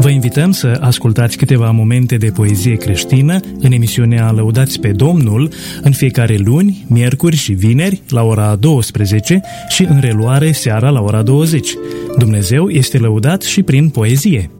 Vă invităm să ascultați câteva momente de poezie creștină în emisiunea Lăudați pe Domnul, în fiecare luni, miercuri și vineri la ora 12 și în reluare seara la ora 20. Dumnezeu este lăudat și prin poezie.